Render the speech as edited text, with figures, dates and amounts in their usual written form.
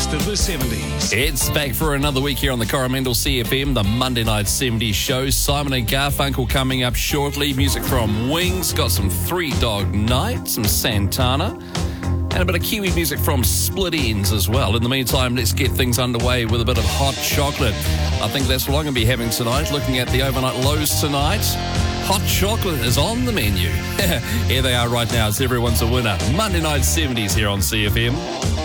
best of the 70s. It's back for another week here on the Coromandel CFM, the Monday Night 70s show. Simon and Garfunkel coming up shortly. Music from Wings, got some Three Dog Night, some Santana, and a bit of Kiwi music from Split Enz as well. In the meantime, let's get things underway with a bit of hot chocolate. I think that's what I'm going to be having tonight, looking at the overnight lows tonight. Hot chocolate is on the menu. Here they are right now. It's Everyone's a Winner. Monday Night 70s here on CFM.